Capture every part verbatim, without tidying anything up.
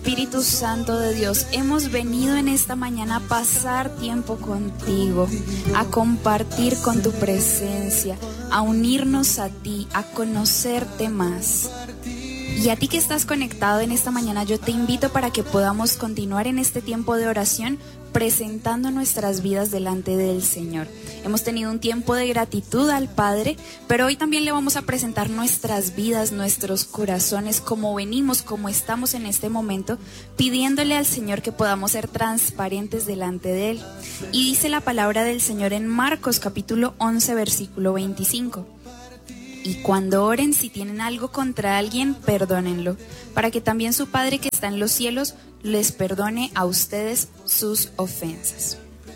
Espíritu Santo de Dios, hemos venido en esta mañana a pasar tiempo contigo, a compartir con tu presencia, a unirnos a ti, a conocerte más. Y a ti que estás conectado en esta mañana, yo te invito para que podamos continuar en este tiempo de oración presentando nuestras vidas delante del Señor. Hemos tenido un tiempo de gratitud al Padre, pero hoy también le vamos a presentar nuestras vidas, nuestros corazones, como venimos, como estamos en este momento, pidiéndole al Señor que podamos ser transparentes delante de Él. Y dice la palabra del Señor en Marcos capítulo once, versículo veinticinco. Y cuando oren, si tienen algo contra alguien, perdónenlo, para que también su Padre que está en los cielos les perdone a ustedes sus ofensas.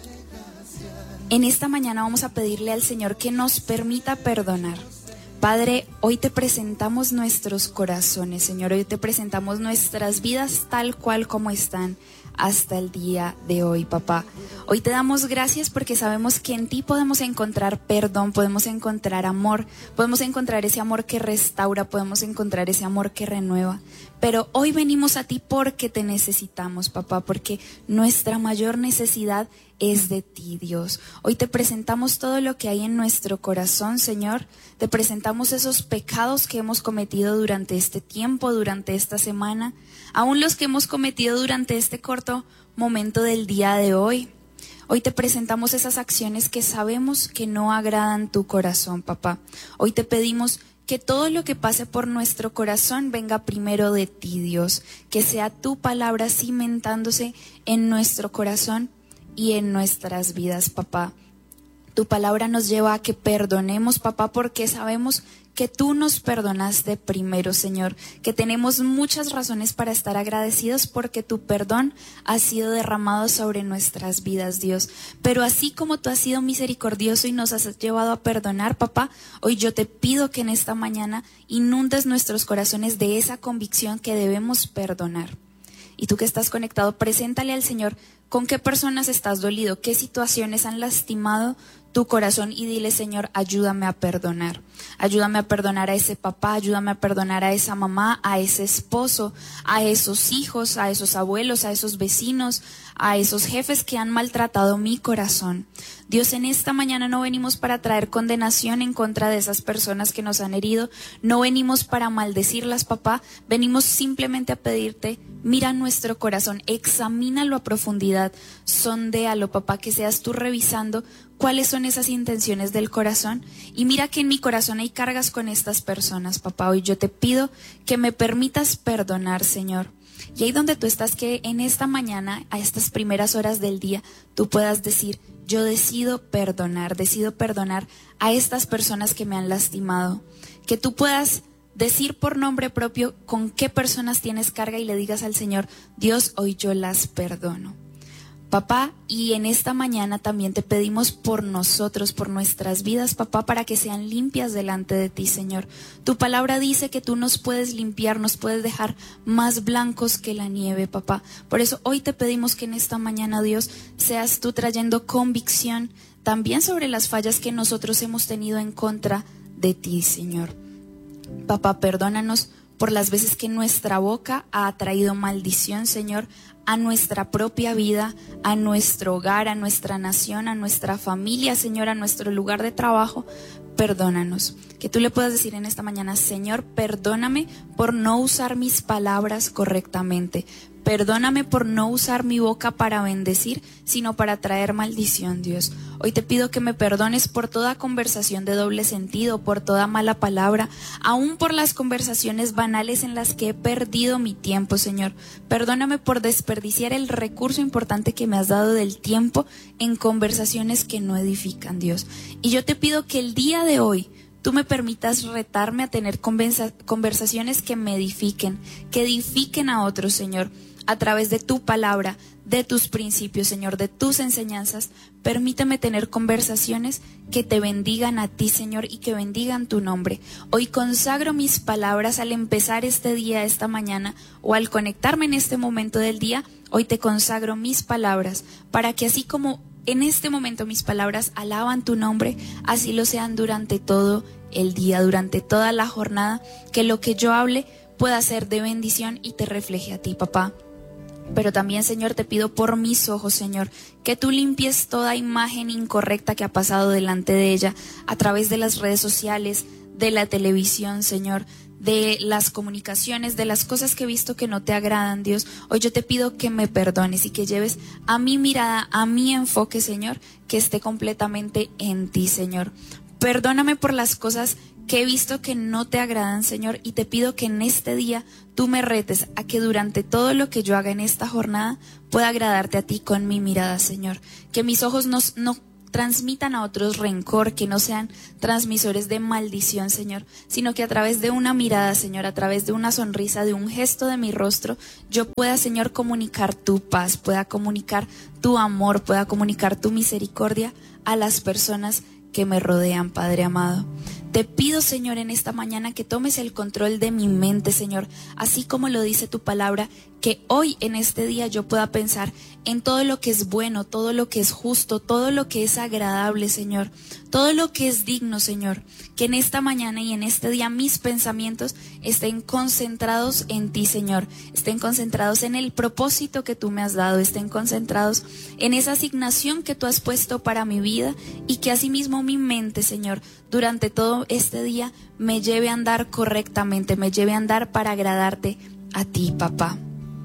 En esta mañana vamos a pedirle al Señor que nos permita perdonar. Padre, hoy te presentamos nuestros corazones, Señor, hoy te presentamos nuestras vidas tal cual como están hasta el día de hoy, papá. Hoy te damos gracias porque sabemos que en ti podemos encontrar perdón, podemos encontrar amor, podemos encontrar ese amor que restaura, podemos encontrar ese amor que renueva. Pero hoy venimos a ti porque te necesitamos, papá, porque nuestra mayor necesidad es de ti, Dios. Hoy te presentamos todo lo que hay en nuestro corazón, Señor. Te presentamos esos pecados que hemos cometido durante este tiempo, durante esta semana, aún los que hemos cometido durante este corto momento del día de hoy. Hoy te presentamos esas acciones que sabemos que no agradan tu corazón, papá. Hoy te pedimos que todo lo que pase por nuestro corazón venga primero de ti, Dios. Que sea tu palabra cimentándose en nuestro corazón y en nuestras vidas, papá. Tu palabra nos lleva a que perdonemos, papá, porque sabemos que tú nos perdonaste primero, Señor, que tenemos muchas razones para estar agradecidos porque tu perdón ha sido derramado sobre nuestras vidas, Dios. Pero así como tú has sido misericordioso y nos has llevado a perdonar, papá, hoy yo te pido que en esta mañana inundes nuestros corazones de esa convicción que debemos perdonar. Y tú que estás conectado, preséntale al Señor con qué personas estás dolido, qué situaciones han lastimado tu corazón y dile: Señor, ayúdame a perdonar. Ayúdame a perdonar a ese papá, ayúdame a perdonar a esa mamá, a ese esposo, a esos hijos, a esos abuelos, a esos vecinos, a esos jefes que han maltratado mi corazón. Dios, en esta mañana no venimos para traer condenación en contra de esas personas que nos han herido, no venimos para maldecirlas, papá, venimos simplemente a pedirte: mira nuestro corazón, examínalo a profundidad, sondéalo, papá, que seas tú revisando cuáles son esas intenciones del corazón. Y mira que en mi corazón hay cargas con estas personas, papá. Hoy yo te pido que me permitas perdonar, Señor. Y ahí donde tú estás, que en esta mañana, a estas primeras horas del día, tú puedas decir: yo decido perdonar, decido perdonar a estas personas que me han lastimado. Que tú puedas decir por nombre propio con qué personas tienes carga y le digas al Señor: Dios, hoy yo las perdono. Papá, y en esta mañana también te pedimos por nosotros, por nuestras vidas, papá, para que sean limpias delante de ti, Señor. Tu palabra dice que tú nos puedes limpiar, nos puedes dejar más blancos que la nieve, papá. Por eso hoy te pedimos que en esta mañana, Dios, seas tú trayendo convicción también sobre las fallas que nosotros hemos tenido en contra de ti, Señor. Papá, perdónanos por las veces que nuestra boca ha traído maldición, Señor, a nuestra propia vida, a nuestro hogar, a nuestra nación, a nuestra familia, Señor, a nuestro lugar de trabajo. Perdónanos. Que tú le puedas decir en esta mañana: Señor, perdóname por no usar mis palabras correctamente. Perdóname por no usar mi boca para bendecir, sino para traer maldición, Dios. Hoy te pido que me perdones por toda conversación de doble sentido, por toda mala palabra, aún por las conversaciones banales en las que he perdido mi tiempo, Señor. Perdóname por desperdiciar el recurso importante que me has dado del tiempo en conversaciones que no edifican, Dios. Y yo te pido que el día de hoy tú me permitas retarme a tener conversa- conversaciones que me edifiquen, que edifiquen a otros, Señor, a través de tu palabra, de tus principios, Señor, de tus enseñanzas. Permíteme tener conversaciones que te bendigan a ti, Señor, y que bendigan tu nombre. Hoy consagro mis palabras al empezar este día, esta mañana, o al conectarme en este momento del día. Hoy te consagro mis palabras para que así como en este momento mis palabras alaban tu nombre, así lo sean durante todo el día, durante toda la jornada, que lo que yo hable pueda ser de bendición y te refleje a ti, papá. Pero también, Señor, te pido por mis ojos, Señor, que tú limpies toda imagen incorrecta que ha pasado delante de ella a través de las redes sociales, de la televisión, Señor, de las comunicaciones, de las cosas que he visto que no te agradan, Dios. Hoy yo te pido que me perdones y que lleves a mi mirada, a mi enfoque, Señor, que esté completamente en ti, Señor. Perdóname por las cosas que he visto que no te agradan, Señor, y te pido que en este día tú me retes a que durante todo lo que yo haga en esta jornada pueda agradarte a ti con mi mirada, Señor. Que mis ojos no, no transmitan a otros rencor, que no sean transmisores de maldición, Señor, sino que a través de una mirada, Señor, a través de una sonrisa, de un gesto de mi rostro, yo pueda, Señor, comunicar tu paz, pueda comunicar tu amor, pueda comunicar tu misericordia a las personas que me rodean, Padre amado. Te pido, Señor, en esta mañana que tomes el control de mi mente, Señor, así como lo dice tu palabra, que hoy en este día yo pueda pensar en todo lo que es bueno, todo lo que es justo, todo lo que es agradable, Señor, todo lo que es digno, Señor, que en esta mañana y en este día mis pensamientos estén concentrados en ti, Señor, estén concentrados en el propósito que tú me has dado, estén concentrados en esa asignación que tú has puesto para mi vida y que asimismo mi mente, Señor, durante todo este día me lleve a andar correctamente, me lleve a andar para agradarte a ti, papá.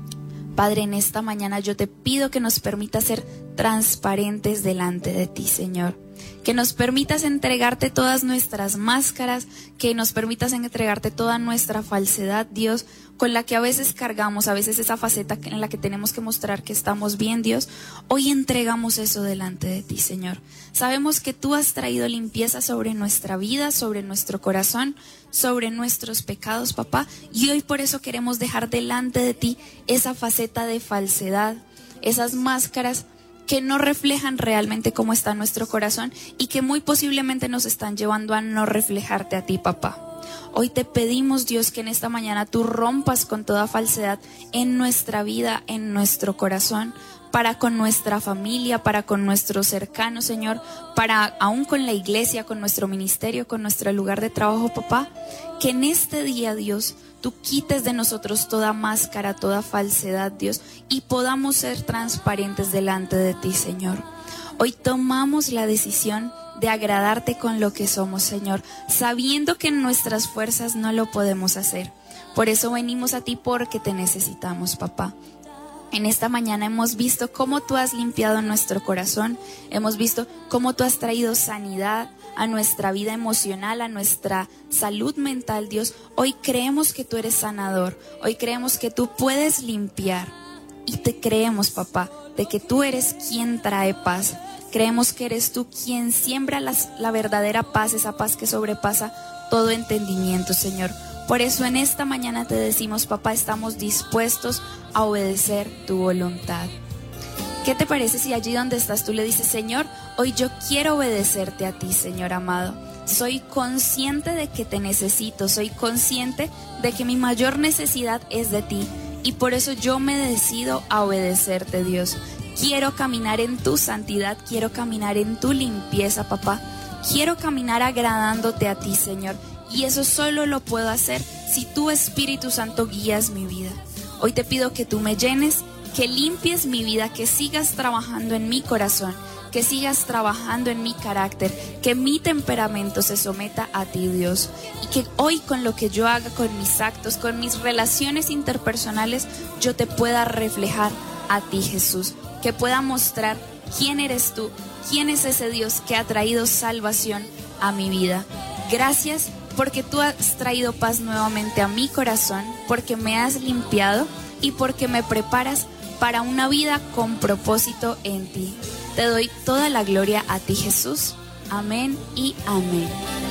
Padre, en esta mañana yo te pido que nos permitas ser transparentes delante de ti, Señor. Que nos permitas entregarte todas nuestras máscaras, que nos permitas entregarte toda nuestra falsedad, Dios, con la que a veces cargamos, a veces esa faceta en la que tenemos que mostrar que estamos bien, Dios. Hoy entregamos eso delante de ti, Señor. Sabemos que tú has traído limpieza sobre nuestra vida, sobre nuestro corazón, sobre nuestros pecados, papá, y hoy por eso queremos dejar delante de ti esa faceta de falsedad, esas máscaras que no reflejan realmente cómo está nuestro corazón y que muy posiblemente nos están llevando a no reflejarte a ti, papá. Hoy te pedimos, Dios, que en esta mañana tú rompas con toda falsedad en nuestra vida, en nuestro corazón, para con nuestra familia, para con nuestros cercanos, Señor, para aún con la iglesia, con nuestro ministerio, con nuestro lugar de trabajo, papá. Que en este día, Dios, tú quites de nosotros toda máscara, toda falsedad, Dios, y podamos ser transparentes delante de ti, Señor. Hoy tomamos la decisión de agradarte con lo que somos, Señor, sabiendo que en nuestras fuerzas no lo podemos hacer. Por eso venimos a ti porque te necesitamos, papá. En esta mañana hemos visto cómo tú has limpiado nuestro corazón, hemos visto cómo tú has traído sanidad a nuestra vida emocional, a nuestra salud mental, Dios. Hoy creemos que tú eres sanador, hoy creemos que tú puedes limpiar y te creemos, papá, de que tú eres quien trae paz. Creemos que eres tú quien siembra las, la verdadera paz, esa paz que sobrepasa todo entendimiento, Señor. Por eso en esta mañana te decimos, papá, estamos dispuestos a obedecer tu voluntad. ¿Qué te parece si allí donde estás tú le dices, Señor, hoy yo quiero obedecerte a ti, Señor amado? Soy consciente de que te necesito, soy consciente de que mi mayor necesidad es de ti y por eso yo me decido a obedecerte, Dios. Quiero caminar en tu santidad, quiero caminar en tu limpieza, papá. Quiero caminar agradándote a ti, Señor. Y eso solo lo puedo hacer si tu Espíritu Santo guías mi vida. Hoy te pido que tú me llenes, que limpies mi vida, que sigas trabajando en mi corazón, que sigas trabajando en mi carácter, que mi temperamento se someta a ti, Dios. Y que hoy con lo que yo haga, con mis actos, con mis relaciones interpersonales, yo te pueda reflejar a ti, Jesús. Que pueda mostrar quién eres tú, quién es ese Dios que ha traído salvación a mi vida. Gracias porque tú has traído paz nuevamente a mi corazón, porque me has limpiado y porque me preparas para una vida con propósito en ti. Te doy toda la gloria a ti, Jesús. Amén y amén.